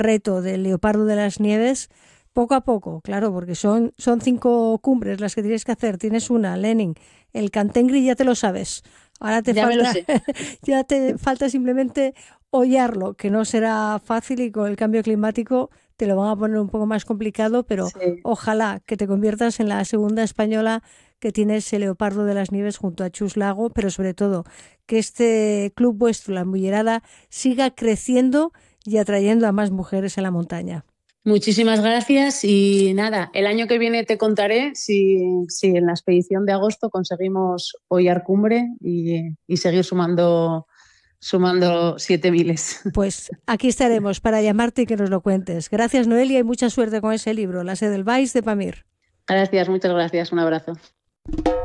reto del Leopardo de las Nieves poco a poco, claro, porque son 5 cumbres las que tienes que hacer. Tienes una, Lenin, el Cantengri ya te lo sabes. Ahora Ya me lo sé. ya te falta simplemente hollarlo, que no será fácil y con el cambio climático te lo van a poner un poco más complicado, pero Sí. ojalá que te conviertas en la segunda española que tiene ese Leopardo de las Nieves junto a Chus Lago, pero sobre todo que este club vuestro, la Mullerada, siga creciendo y atrayendo a más mujeres a la montaña. Muchísimas gracias y nada, el año que viene te contaré si en la expedición de agosto conseguimos hollar cumbre y seguir sumando 7000. Pues aquí estaremos para llamarte y que nos lo cuentes. Gracias, Noelia, y mucha suerte con ese libro, La Edelweiss de Pamir. Gracias, muchas gracias, un abrazo.